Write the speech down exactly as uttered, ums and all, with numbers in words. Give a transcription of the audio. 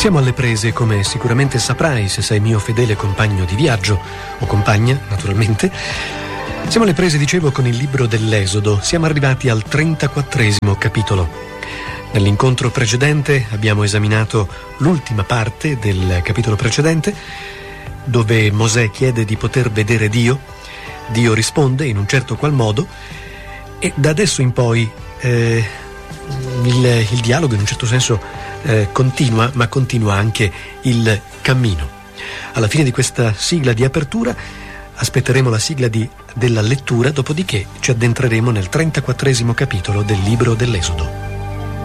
Siamo alle prese, come sicuramente saprai se sei mio fedele compagno di viaggio, o compagna, naturalmente. Siamo alle prese, dicevo, con il libro dell'Esodo. Siamo arrivati al trentaquattresimo capitolo. Nell'incontro precedente abbiamo esaminato l'ultima parte del capitolo precedente, dove Mosè chiede di poter vedere Dio. Dio risponde in un certo qual modo e da adesso in poi eh, il, il dialogo in un certo senso eh, continua, ma continua anche il cammino. Alla fine di questa sigla di apertura aspetteremo la sigla di, della lettura, dopodiché ci addentreremo nel trentaquattresimo capitolo del libro dell'Esodo.